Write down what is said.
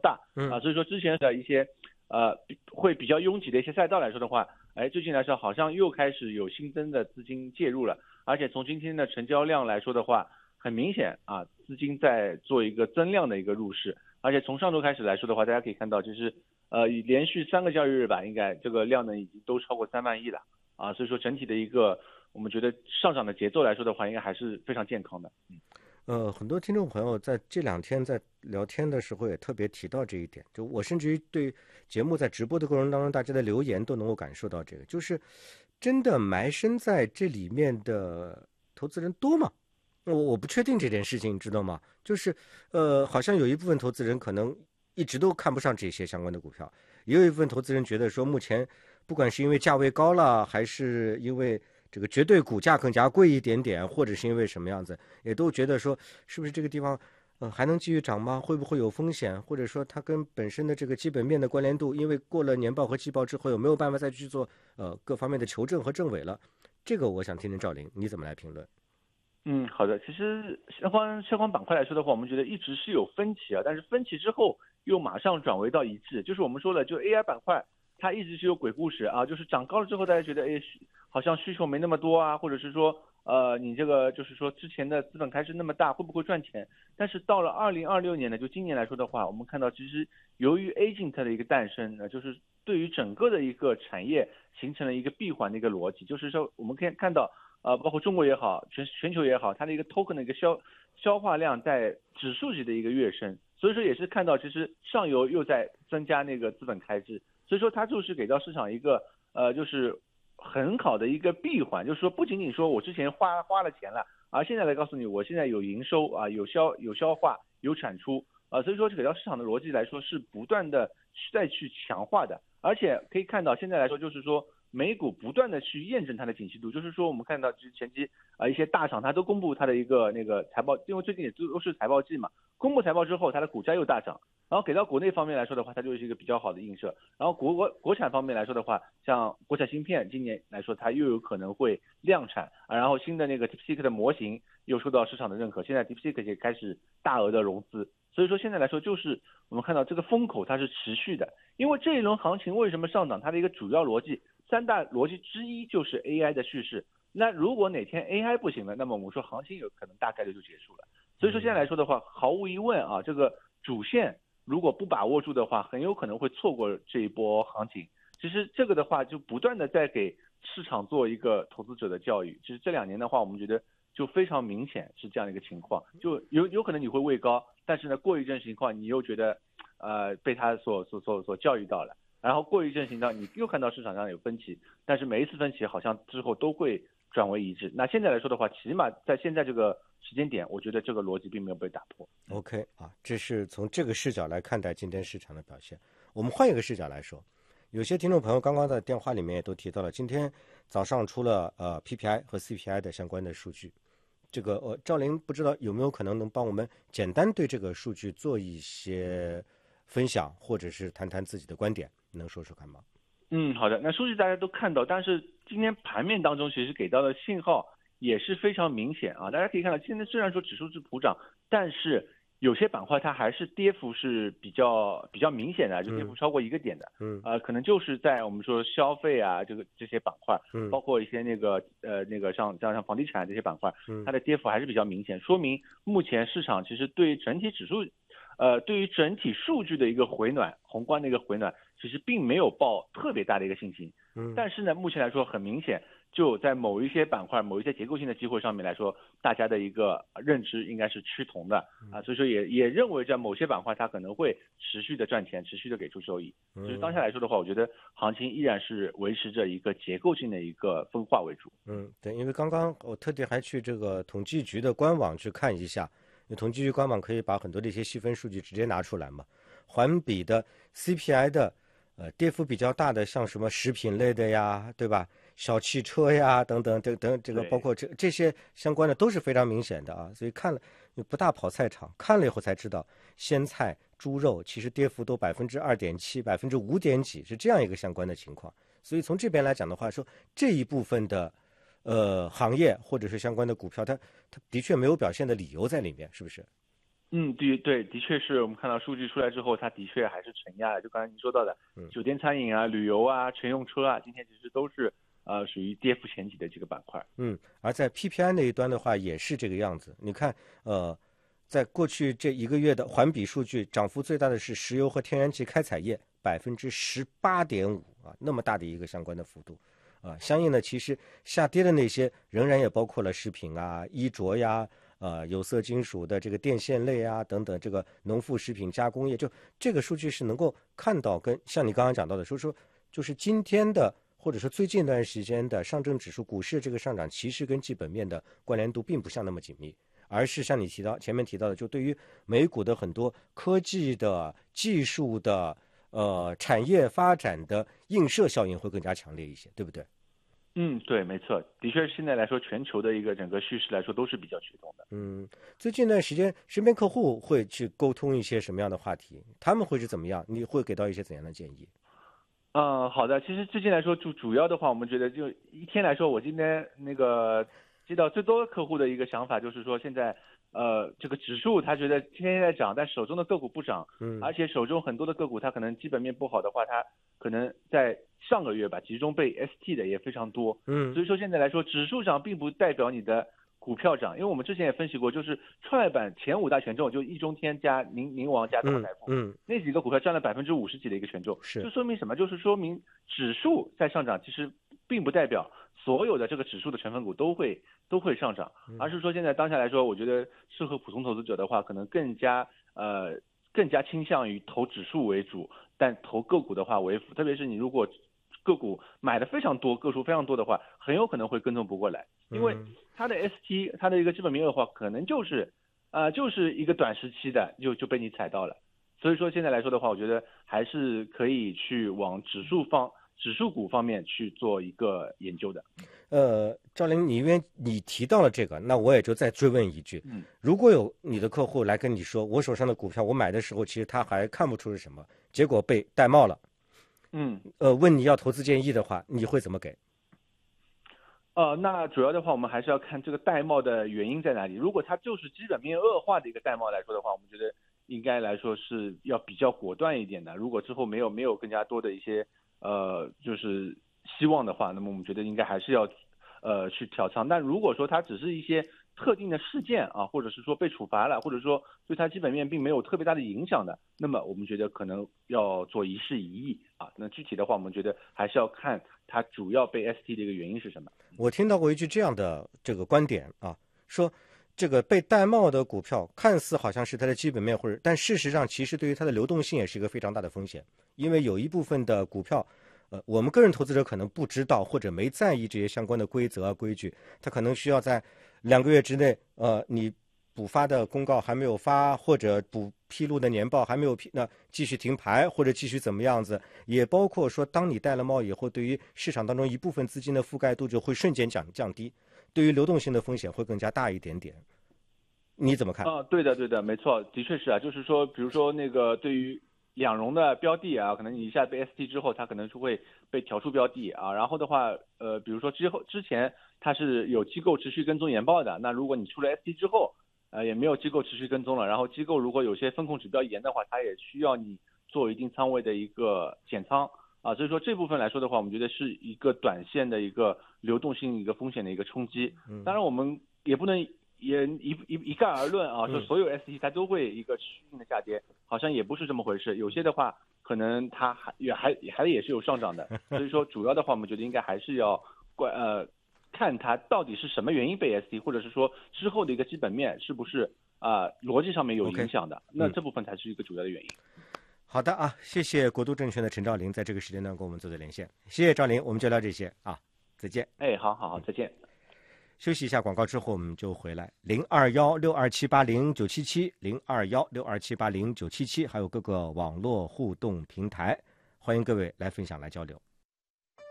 大所以说之前的一些会比较拥挤的一些赛道来说的话，最近来说好像又开始有新增的资金介入了，而且从今天的成交量来说的话，很明显资金在做一个增量的一个入市，而且从上周开始来说的话，大家可以看到就是连续3个交易日吧，应该这个量呢已经都超过3万亿了所以说整体的一个我们觉得上涨的节奏来说的话，应该还是非常健康的。 很多听众朋友在这2天在聊天的时候也特别提到这一点，就我甚至于对节目在直播的过程当中，大家的留言都能够感受到这个，就是真的埋身在这里面的投资人多吗？我不确定这件事情，你知道吗？就是好像有一部分投资人可能一直都看不上这些相关的股票，也有一部分投资人觉得说，目前不管是因为价位高了，还是因为这个绝对股价更加贵一点点，或者是因为什么样子，也都觉得说，是不是这个地方还能继续涨吗？会不会有风险？或者说它跟本身的这个基本面的关联度，因为过了年报和季报之后，有没有办法再去做各方面的求证和证伪了？这个我想听听赵林你怎么来评论。 好的，其实相关板块来说的话，我们觉得一直是有分歧但是分歧之后又马上转为到一致，就是我们说了，就 AI 板块它一直是有鬼故事就是涨高了之后，大家觉得好像需求没那么多或者是说你这个就是说之前的资本开支那么大，会不会赚钱？但是到了2026年呢，就今年来说的话，我们看到其实由于 Agent 的一个诞生呢，就是对于整个的一个产业形成了一个闭环的一个逻辑，就是说我们可以看到包括中国也好，全球也好，它的一个 token 的一个消化量在指数级的一个跃升，所以说也是看到其实上游又在增加那个资本开支，所以说它就是给到市场一个就是很好的一个闭环，就是说不仅仅说我之前花了钱了，而现在来告诉你我现在有营收有消化有产出所以说给到市场的逻辑来说是不断的再去强化的，而且可以看到现在来说就是说美股不断的去验证它的景气度，就是说我们看到前期一些大厂它都公布它的一个那个财报，因为最近也都是财报季嘛，公布财报之后它的股价又大涨，然后给到国内方面来说的话，它就是一个比较好的映射。然后国产方面来说的话，像国产芯片今年来说它又有可能会量产然后新的那个 DeepSeek 的模型又受到市场的认可，现在 DeepSeek 也开始大额的融资，所以说现在来说就是我们看到这个风口它是持续的，因为这一轮行情为什么上涨，它的一个主要逻辑3大逻辑之一就是 AI 的叙事。那如果哪天 AI 不行了，那么我们说行情有可能大概率就结束了。所以说现在来说的话，毫无疑问这个主线如果不把握住的话，很有可能会错过这一波行情。其实这个的话就不断的在给市场做一个投资者的教育。其实这2年的话，我们觉得就非常明显是这样的一个情况，就有可能你会位高，但是呢过一阵情况你又觉得被他所教育到了。然后过一阵行道，你又看到市场上有分歧，但是每一次分歧好像之后都会转为一致。那现在来说的话，起码在现在这个时间点，我觉得这个逻辑并没有被打破。 OK 这是从这个视角来看待今天市场的表现。我们换一个视角来说，有些听众朋友刚刚在电话里面也都提到了，今天早上出了PPI 和 CPI 的相关的数据。这个赵林不知道有没有可能能帮我们简单对这个数据做一些分享，或者是谈谈自己的观点，能说说看吗？ 好的。那数据大家都看到，但是今天盘面当中其实给到的信号也是非常明显大家可以看到，今天虽然说指数是普涨，但是有些板块它还是跌幅是比较明显的，就跌幅超过1个点的。可能就是在我们说消费这些板块，包括一些那个像房地产这些板块，它的跌幅还是比较明显，说明目前市场其实对整体指数对于整体数据的一个回暖，宏观的一个回暖，其实并没有抱特别大的一个信心。但是呢，目前来说很明显，就在某一些板块、某一些结构性的机会上面来说，大家的一个认知应该是趋同的所以说也认为在某些板块它可能会持续的赚钱，持续的给出收益。所以当下来说的话，我觉得行情依然是维持着一个结构性的一个分化为主。 对，因为刚刚我特地还去这个统计局的官网去看一下。统计局官网可以把很多的一些细分数据直接拿出来嘛，环比的 CPI 的跌幅比较大的，像什么食品类的呀，对吧？小汽车呀等等这个包括这些相关的都是非常明显的所以看了不大跑菜场，看了以后才知道，鲜菜、猪肉其实跌幅都2.7%、5点几是这样一个相关的情况。所以从这边来讲的话，说这一部分的行业或者是相关的股票，它的确没有表现的理由在里面，是不是？ 对，的确是我们看到数据出来之后，它的确还是承压的。就刚才您说到的，酒店餐饮啊、旅游啊、乘用车啊，今天其实都是属于跌幅前几的这个板块。 而在 PPI 那一端的话，也是这个样子。你看，在过去这一个月的环比数据，涨幅最大的是石油和天然气开采业18.5%啊，那么大的一个相关的幅度啊。相应的，其实下跌的那些仍然也包括了食品啊、衣着呀。有色金属的这个电线类啊等等，这个农副食品加工业，就这个数据是能够看到跟像你刚刚讲到的，说就是今天的或者说最近一段时间的上证指数股市这个上涨，其实跟基本面的关联度并不像那么紧密，而是像你前面提到的，就对于美股的很多科技的、技术的、产业发展的映射效应会更加强烈一些，对不对？ 对，没错，的确现在来说，全球的一个整个叙事来说都是比较驱动的。 最近一段时间，身边客户会去沟通一些什么样的话题？他们会是怎么样？你会给到一些怎样的建议？ 好的，其实最近来说，主要的话，我们觉得就一天来说，我今天那个接到最多客户的一个想法就是说，现在这个指数他觉得天天在涨，但手中的个股不涨，而且手中很多的个股它可能基本面不好的话，它可能在上个月吧集中被 ST 的也非常多，所以说现在来说，指数涨并不代表你的股票涨，因为我们之前也分析过，就是创业板前5大权重，就易中天加宁王加大财富，那几个股票占了50%几的一个权重，就说明什么？就是说明指数在上涨，其实并不代表所有的这个指数的成分股都会上涨，而是说现在当下来说，我觉得适合普通投资者的话，可能更加倾向于投指数为主，但投个股的话为辅，特别是你如果个股买的非常多，个数非常多的话，很有可能会跟踪不过来，因为它的 ST 它的一个基本面恶化，可能就是一个短时期的就被你踩到了，所以说现在来说的话，我觉得还是可以去往指数股方面去做一个研究的。 赵林，因为你提到了这个，那我也就再追问一句，如果有你的客户来跟你说，我手上的股票我买的时候其实他还看不出是什么，结果被戴帽了，问你要投资建议的话，你会怎么给？ 那主要的话，我们还是要看这个戴帽的原因在哪里。如果它就是基本面恶化的一个戴帽来说的话，我们觉得应该来说是要比较果断一点的。如果之后没有更加多的一些就是希望的话，那么我们觉得应该还是要去调仓。但如果说它只是一些特定的事件啊，或者是说被处罚了，或者说对它基本面并没有特别大的影响的，那么我们觉得可能要做一事一议啊。那具体的话，我们觉得还是要看它主要被 ST 的一个原因是什么。 我听到过一句这样的这个观点啊，说这个被戴帽的股票看似好像是它的基本面但事实上其实对于它的流动性也是一个非常大的风险，因为有一部分的股票我们个人投资者可能不知道或者没在意这些相关的规则规矩，它可能需要在2个月之内你补发的公告还没有发，或者补披露的年报还没有那继续停牌或者继续怎么样子，也包括说当你戴了帽以后，对于市场当中一部分资金的覆盖度就会瞬间降低，对于流动性的风险会更加大一点点。你怎么看？ 对的，没错，的确是啊，就是说比如说那个对于两融的标的啊，可能你一下被 ST 之后，它可能是会被调出标的啊。然后的话，比如说之前它是有机构持续跟踪研报的，那如果你出了 ST 之后，也没有机构持续跟踪了，然后机构如果有些风控指标严的话，它也需要你做一定仓位的一个减仓啊。所以说这部分来说的话，我们觉得是一个短线的一个流动性一个风险的一个冲击。当然我们也不能也一概而论啊，说所有 ST 它都会一个持续性的下跌，好像也不是这么回事。有些的话，可能它也是有上涨的。所以说，主要的话，我们觉得应该还是要看它到底是什么原因被 ST， 或者是说之后的一个基本面是不是逻辑上面有影响的，那这部分才是一个主要的原因。 好的啊，谢谢国都证券的陈兆林在这个时间段跟我们做的连线，谢谢兆林，我们就聊这些啊，再见。 好，再见。 休息一下广告之后我们就回来，0216278077，0216278077，还有各个网络互动平台，欢迎各位来分享来交流。